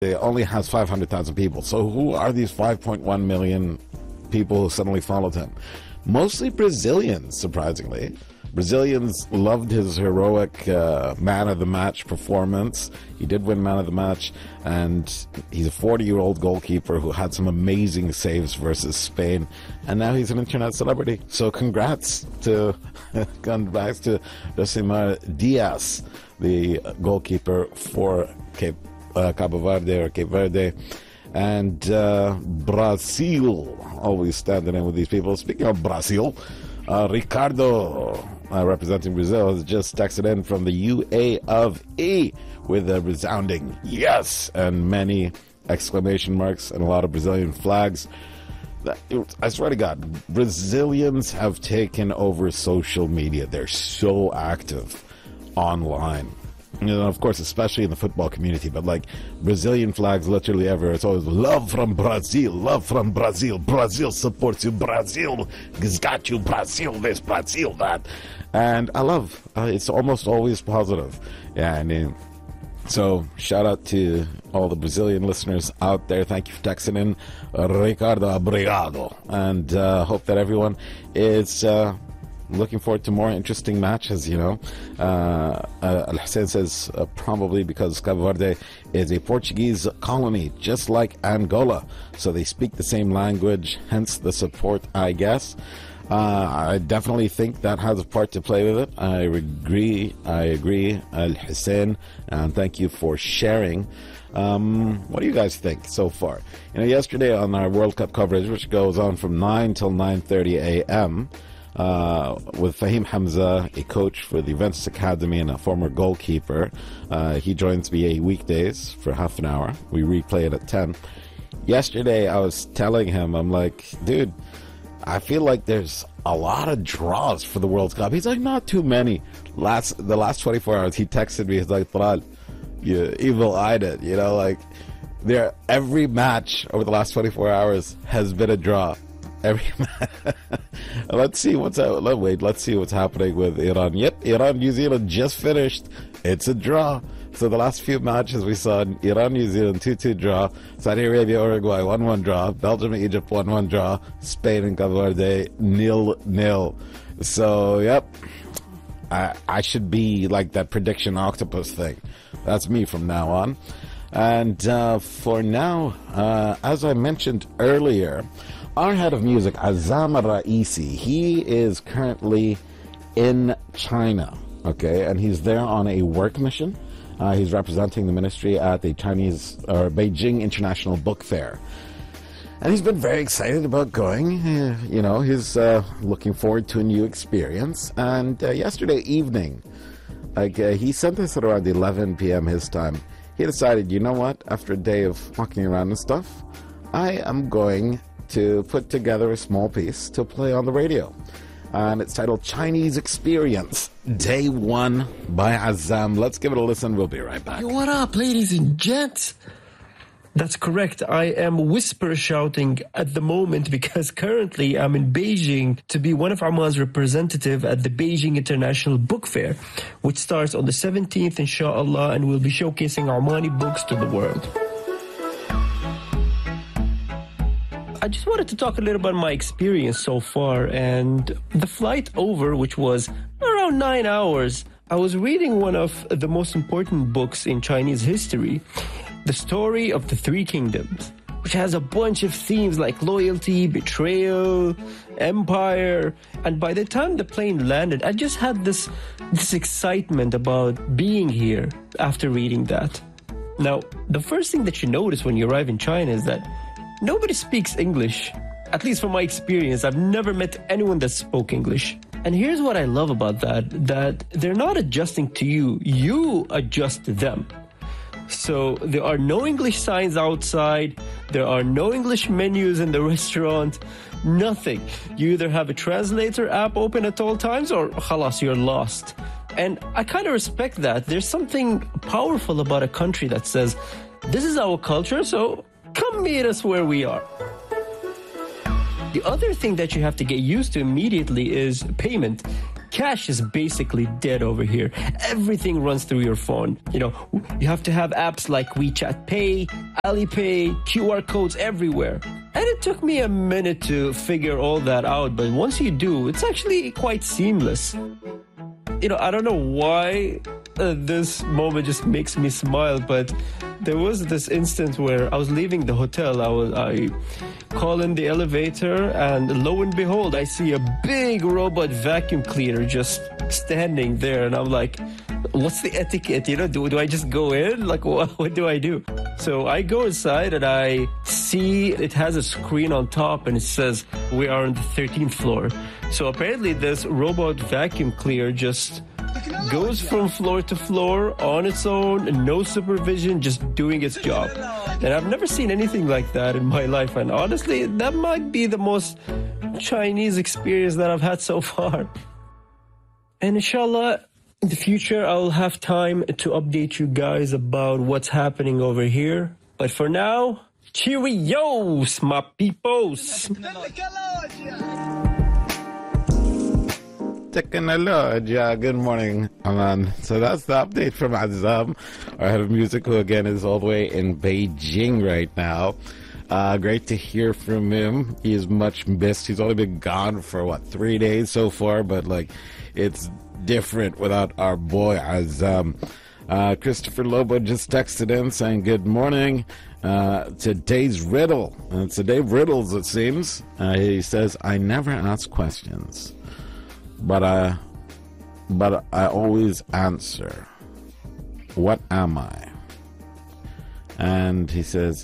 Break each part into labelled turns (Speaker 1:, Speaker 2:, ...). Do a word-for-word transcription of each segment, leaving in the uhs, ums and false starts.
Speaker 1: It only has five hundred thousand people. So who are these five point one million people who suddenly followed him? Mostly Brazilians, surprisingly. Brazilians loved his heroic uh, man of the match performance. He did win man of the match, and he's a forty-year-old goalkeeper who had some amazing saves versus Spain, and now he's an internet celebrity. So congrats to, congrats to Josimar Diaz, the goalkeeper for Cape, uh, Cabo Verde or Cape Verde. And uh, Brazil, always standing in with these people. Speaking of Brazil, uh, Ricardo, uh, representing Brazil, has just texted in from the U A of E with a resounding yes and many exclamation marks and a lot of Brazilian flags. I swear to God, Brazilians have taken over social media. They're so active online. You know, of course, especially in the football community, but like Brazilian flags literally everywhere. It's always love from Brazil, love from Brazil. Brazil supports you. Brazil has got you. Brazil this, Brazil that. And I love, uh, it's almost always positive. Yeah, I mean, so shout out to all the Brazilian listeners out there. Thank you for texting in, Ricardo Obrigado. And uh, hope that everyone is... Uh, looking forward to more interesting matches, you know. Uh, uh, Al-Hussein says uh, probably because Cabo Verde is a Portuguese colony, just like Angola. So they speak the same language, hence the support, I guess. Uh, I definitely think that has a part to play with it. I agree, I agree, Al-Hussein, and thank you for sharing. Um, what do you guys think so far? You know, yesterday on our World Cup coverage, which goes on from nine till nine thirty a.m., Uh, with Fahim Hamza, a coach for the Juventus Academy and a former goalkeeper. Uh, he joins me weekdays for half an hour. We replay it at ten. Yesterday, I was telling him, I'm like, dude, I feel like there's a lot of draws for the World Cup. He's like, not too many. Last The last twenty-four hours, he texted me, he's like, Taral, you evil-eyed it. You know, like, there, every match over the last twenty-four hours has been a draw. Every let's see what's out. Let wait. Let's see what's happening with Iran. Yep, Iran New Zealand just finished. It's a draw. So the last few matches we saw: Iran New Zealand two two draw, Saudi Arabia Uruguay one one draw, Belgium Egypt one one draw, Spain and Cabo Verde nil nil. So yep, I I should be like that prediction octopus thing. That's me from now on. And uh, for now, uh, as I mentioned earlier, our head of music, Azam Raisi, he is currently in China, okay, and he's there on a work mission. Uh, he's representing the ministry at the Chinese or Beijing International Book Fair, and he's been very excited about going. Uh, you know, he's uh, looking forward to a new experience. And uh, yesterday evening, like uh, he sent us at around eleven p.m. his time. He decided, you know what? After a day of walking around and stuff, I am going to put together a small piece to play on the radio. And it's titled Chinese Experience, Day One by Azam. Let's give it a listen. We'll be right back.
Speaker 2: Yo, what up, ladies and gents? That's correct. I am whisper shouting at the moment because currently I'm in Beijing to be one of Oman's representative at the Beijing International Book Fair, which starts on the seventeenth, inshallah, and we'll be showcasing Omani books to the world. I just wanted to talk a little about my experience so far, and the flight over, which was around nine hours, I was reading one of the most important books in Chinese history, The Story of the Three Kingdoms, which has a bunch of themes like loyalty, betrayal, empire, and by the time the plane landed, I just had this, this excitement about being here after reading that. Now, the first thing that you notice when you arrive in China is that nobody speaks English. At least from my experience, I've never met anyone that spoke English. And here's what I love about that, that they're not adjusting to you, you adjust to them. So there are no English signs outside, there are no English menus in the restaurant, nothing. You either have a translator app open at all times or khalas, you're lost. And I kind of respect that. There's something powerful about a country that says, this is our culture, so come meet us where we are. The other thing that you have to get used to immediately is payment. cash is basically dead over here. Everything runs through your phone. You know, you have to have apps like WeChat Pay, Alipay, Q R codes everywhere. And it took me a minute to figure all that out, but once you do, it's actually quite seamless. You know, I don't know why uh, this moment just makes me smile, but there was this instance where I was leaving the hotel. I was I call in the elevator, and lo and behold, I see a big robot vacuum cleaner just standing there, and I'm like, what's the etiquette? You know, do, do I just go in? Like, what, what do I do? So I go inside and I see it has a screen on top and it says we are on the thirteenth floor. So apparently this robot vacuum cleaner just goes from floor to floor on its own, no supervision, just doing its job. And I've never seen anything like that in my life. And honestly, that might be the most Chinese experience that I've had so far. And inshallah, in the future, I'll have time to update you guys about what's happening over here. But for now, cheerios, my peoples.
Speaker 1: Technologia. Good morning, Aman. So that's the update from Azam, our head of music, who again is all the way in Beijing right now. Uh, great to hear from him. He is much missed. He's only been gone for, what, three days so far, but, like, it's different without our boy Azam. Uh, Christopher Lobo just texted in saying, good morning. Uh, today's riddle. And it's a day of riddles, it seems. Uh, he says, I never ask questions, but I, but I always answer. What am I? And he says,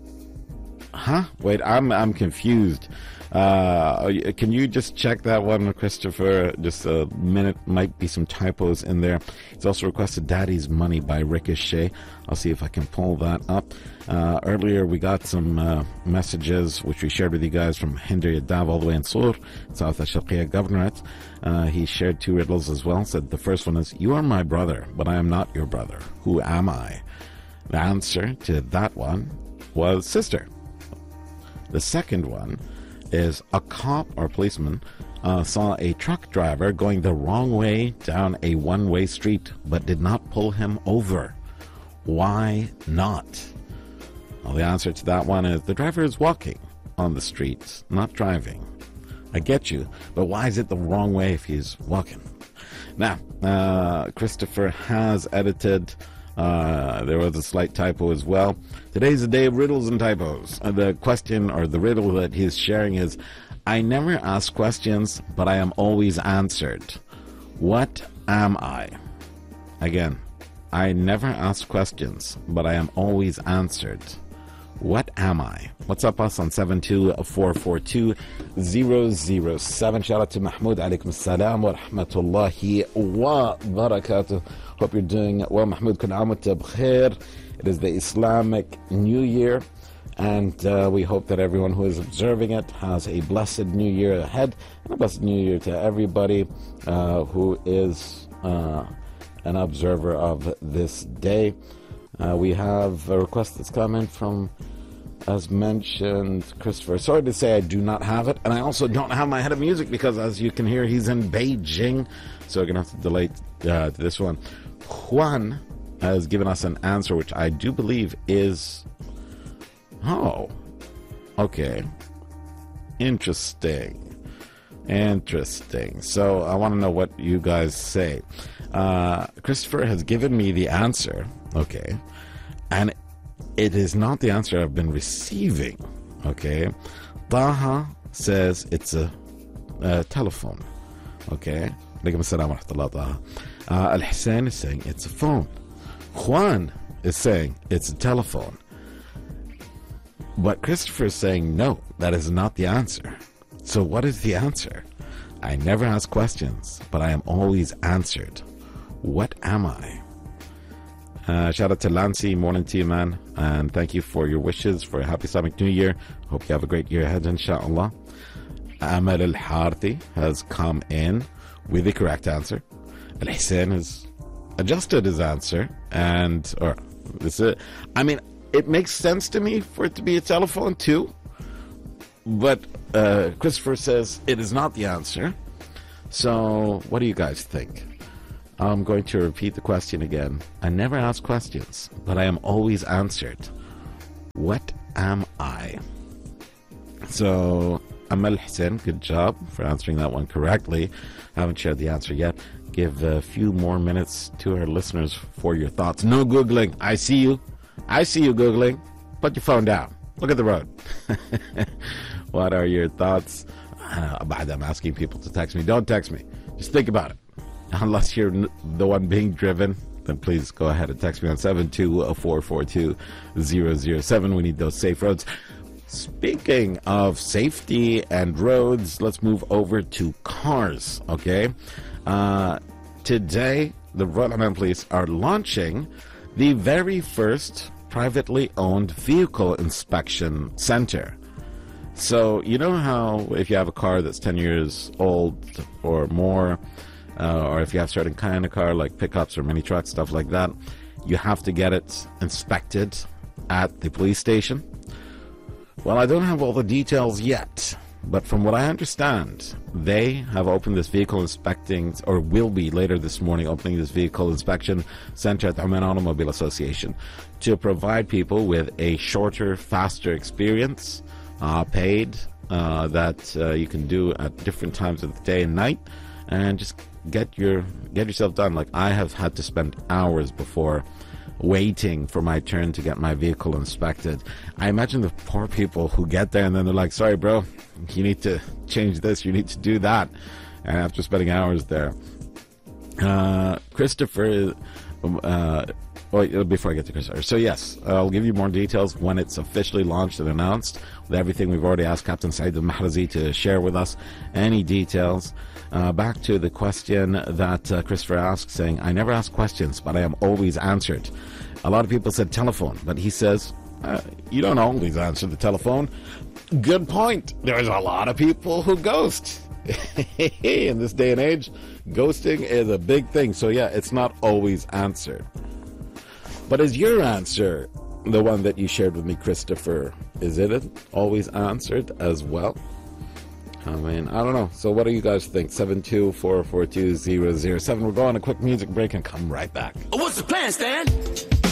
Speaker 1: huh? Wait, I'm I'm confused. Uh, can you just check that one, Christopher? Just a minute. Might be some typos in there. He's also requested Daddy's Money by Ricochet. I'll see if I can pull that up. Uh, earlier, we got some uh, messages, which we shared with you guys, from Hinder Yadav all the way in Sur, South Al-Sharqiyya Governorate. Uh, he shared two riddles as well. Said the first one is, you are my brother, but I am not your brother. Who am I? The answer to that one was sister. The second one is, a cop or policeman uh, saw a truck driver going the wrong way down a one-way street, but did not pull him over. Why not? Well, the answer to that one is, the driver is walking on the street, not driving. I get you, but why is it the wrong way if he's walking? Now, uh, Christopher has edited. Uh, there was a slight typo as well. Today's the day of riddles and typos. Uh, the question or the riddle that he's sharing is, I never ask questions, but I am always answered. What am I? Again, I never ask questions, but I am always answered. What am I? What's up, us on seven two four four two zero zero seven. Shout out to Mahmoud. Alaikum assalam wa rahmatullahi wa barakatuh. Hope you're doing well, Mahmoud. Kun aamta bkhair. It is the Islamic New Year, and uh, we hope that everyone who is observing it has a blessed New Year ahead, and a blessed New Year to everybody uh, who is uh, an observer of this day. Uh, we have a request that's come in from, as mentioned, Christopher. Sorry to say I do not have it, and I also don't have my head of music because, as you can hear, he's in Beijing, so we're going to have to delay uh, this one. Juan has given us an answer, which I do believe is... Oh, okay. Interesting. Interesting. So I want to know what you guys say. Uh, Christopher has given me the answer, okay, and it is not the answer I've been receiving, okay. Taha says it's a, a telephone, okay. Uh, Al-Hussein is saying it's a phone. Juan is saying it's a telephone. But Christopher is saying, no, that is not the answer. So what is the answer? I never ask questions, but I am always answered. What am I? Uh, shout out to Lancy, morning to you, man. And thank you for your wishes for a happy Islamic New Year. Hope you have a great year ahead, inshallah. Amal Al-Harthi has come in with the correct answer. Al-Hussein has adjusted his answer. And, or, this is, I mean, it makes sense to me for it to be a telephone too. But uh, Christopher says it is not the answer. So, what do you guys think? I'm going to repeat the question again. I never ask questions, but I am always answered. What am I? So, Amal Hussein, good job for answering that one correctly. I haven't shared the answer yet. Give a few more minutes to our listeners for your thoughts. No Googling. I see you. I see you Googling. Put your phone down. Look at the road. What are your thoughts? Uh, I'm asking people to text me. Don't text me. Just think about it. Unless you're the one being driven, then please go ahead and text me on seven two four four two zero zero seven. We need those safe roads. Speaking of safety and roads, let's move over to cars, okay? Uh, today, the Royal Oman Police are launching the very first privately owned vehicle inspection center. So, you know how if you have a car that's ten years old or more, uh, or if you have a certain kind of car like pickups or mini trucks, stuff like that, you have to get it inspected at the police station? Well, I don't have all the details yet, but from what I understand, they have opened this vehicle inspecting, or will be later this morning opening this vehicle inspection center at the Oman Automobile Association to provide people with a shorter, faster experience, uh, paid, uh, that uh, you can do at different times of the day and night, and just get your get yourself done. Like I have had to spend hours before waiting for my turn to get my vehicle inspected. I imagine the poor people who get there and then they're like, sorry bro, you need to change this, you need to do that, and after spending hours there. uh, Christopher uh, oh, before I get to Christopher, so yes, I'll give you more details when it's officially launched and announced, with everything. We've already asked Captain Saeed Al-Mahrazi to share with us any details. Uh, back to the question that uh, Christopher asked, saying, I never ask questions, but I am always answered. A lot of people said telephone, but he says, uh, you don't always answer the telephone. Good point. There's a lot of people who ghost. In this day and age, ghosting is a big thing. So yeah, it's not always answered. But is your answer the one that you shared with me, Christopher? Is it always answered as well? I mean, I don't know. So what do you guys think? seven two four four two zero zero seven. We're going on a quick music break and come right back.
Speaker 3: What's the plan, Stan?